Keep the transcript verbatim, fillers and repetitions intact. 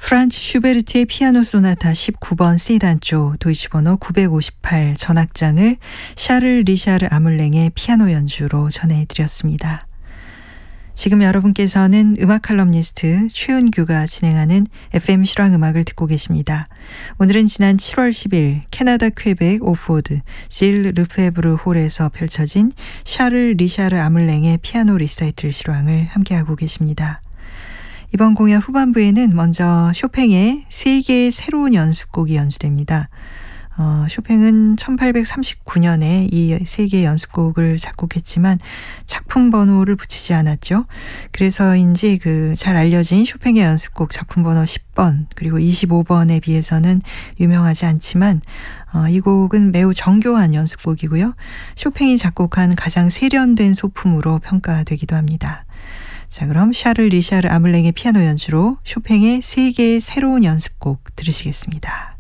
프란츠 슈베르트의 피아노 소나타 십구 번 C단조 도이치 번호 구백오십팔 전악장을 샤를 리샤르 아물랭의 피아노 연주로 전해드렸습니다. 지금 여러분께서는 음악 칼럼니스트 최은규가 진행하는 에프엠 실황음악을 듣고 계십니다. 오늘은 지난 칠월 십일 캐나다 퀘벡 오포드 질 르페브르 홀에서 펼쳐진 샤를 리샤르 아물랭의 피아노 리사이틀 실황을 함께하고 계십니다. 이번 공연 후반부에는 먼저 쇼팽의 세 개의 새로운 연습곡이 연주됩니다. 어, 쇼팽은 천팔백삼십구 년에 이 세 개의 연습곡을 작곡했지만 작품 번호를 붙이지 않았죠. 그래서인지 그 잘 알려진 쇼팽의 연습곡 작품 번호 십 번 그리고 이십오 번에 비해서는 유명하지 않지만 어, 이 곡은 매우 정교한 연습곡이고요. 쇼팽이 작곡한 가장 세련된 소품으로 평가되기도 합니다. 자, 그럼 샤를 리샤르 아물랭의 피아노 연주로 쇼팽의 세 개의 새로운 연습곡 들으시겠습니다.